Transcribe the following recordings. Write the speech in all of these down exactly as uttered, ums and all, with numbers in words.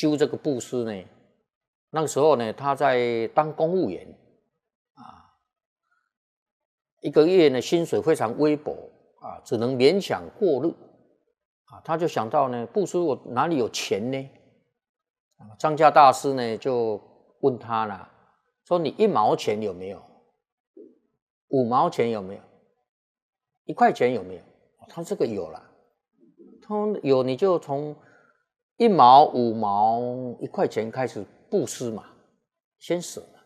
修这个布施呢，那个时候呢，他在当公务员啊，一个月呢薪水非常微薄啊，只能勉强过日啊。他就想到呢，布施我哪里有钱呢？张家大师呢就问他了，说你一毛钱有没有？五毛钱有没有？一块钱有没有？他这个有了，他有你就从一毛、五毛、一块钱开始布施嘛，先舍嘛。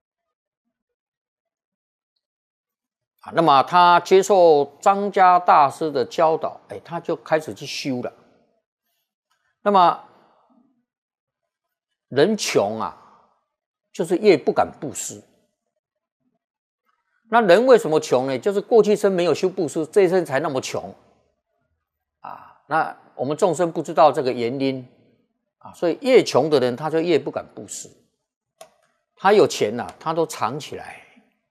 啊，那么他接受张家大师的教导，哎，他就开始去修了。那么人穷啊，就是越不敢布施。那人为什么穷呢？就是过去生没有修布施，这一生才那么穷啊。那我们众生不知道这个原因啊，所以越穷的人他就越不敢布施。他有钱了、啊，他都藏起来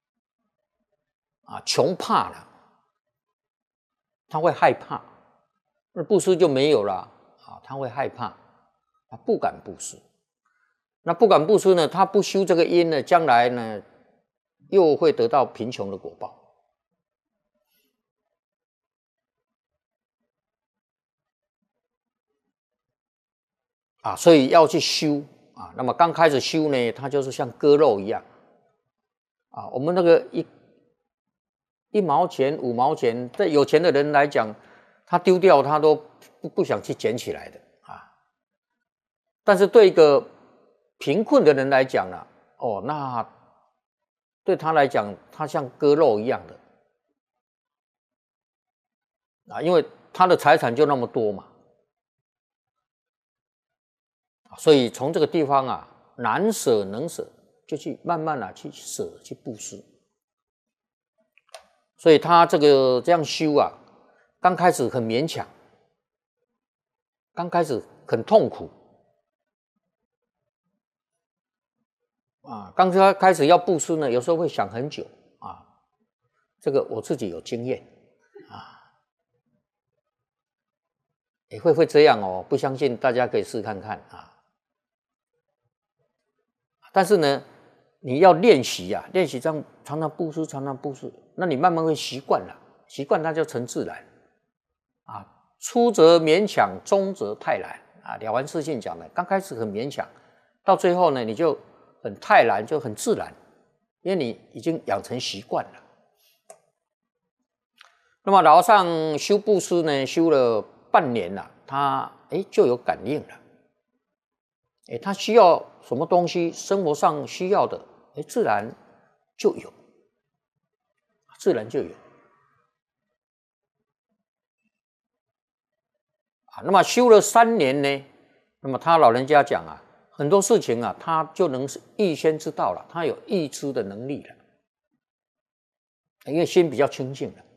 啊，穷怕了，他会害怕，那布施就没有了啊，他会害怕，他不敢布施。那不敢布施呢，他不修这个因呢，将来呢又会得到贫穷的果报啊，所以要去修啊。那么刚开始修呢，它就是像割肉一样啊。我们那个一一毛钱、五毛钱，对有钱的人来讲，他丢掉他都不不想去捡起来的啊。但是对一个贫困的人来讲呢、啊，哦，那对他来讲，他像割肉一样的啊，因为他的财产就那么多嘛，所以从这个地方啊，难舍能舍，就去慢慢的去舍去布施。所以他这个这样修啊，刚开始很勉强，刚开始很痛苦啊，刚开始要布施呢，有时候会想很久啊，这个我自己有经验啊，也会会这样哦，不相信大家可以试看看啊。但是呢，你要练习啊，练习这样常常布施，常常布施，那你慢慢会习惯了，习惯它就成自然啊。初则勉强，中则泰然啊。了凡四训讲的，刚开始很勉强，到最后呢，你就很泰然，就很自然，因为你已经养成习惯了。那么老和尚修布施呢，修了半年了，他哎就有感应了。哎，他需要什么东西，生活上需要的，哎，自然就有，自然就有。啊，那么修了三年呢，那么他老人家讲啊，很多事情啊，他就能预先知道了，他有预知的能力了，因为心比较清净了。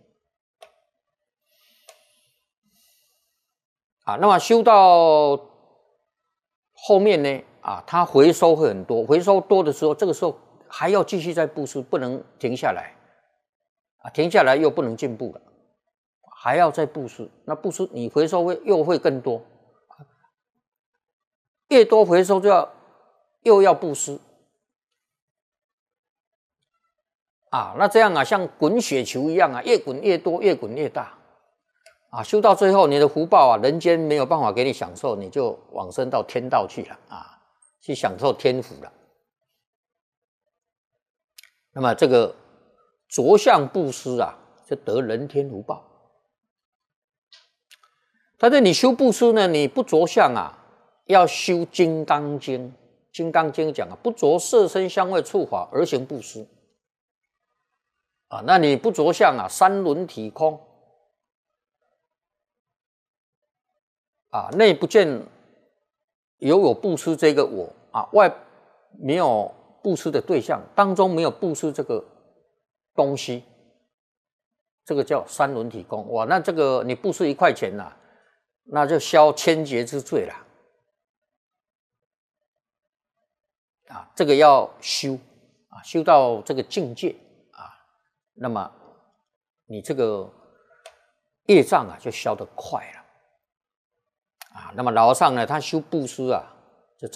啊，那么修到后面呢，啊，它回收会很多，回收多的时候，这个时候还要继续再布施，不能停下来，啊，停下来又不能进步了，还要再布施，那布施你回收会又会更多，越多回收就要又要布施，啊，那这样啊，像滚雪球一样啊，越滚越多，越滚越大。啊，修到最后，你的福报啊，人间没有办法给你享受，你就往生到天道去了啊，去享受天福了。那么这个着相布施啊，就得人天福报。但是你修布施呢，你不着相啊，要修《金刚经》。《金刚经》讲啊，不着色身香味触法而行布施啊，那你不着相啊，三轮体空。啊，内不见有有布施这个我啊，外没有布施的对象，当中没有布施这个东西，这个叫三轮体空。哇，那这个你布施一块钱呐，那就消千劫之罪了。啊，这个要修啊，修到这个境界啊，那么你这个业障啊就消得快了。啊，那么老和尚呢，他修布施啊，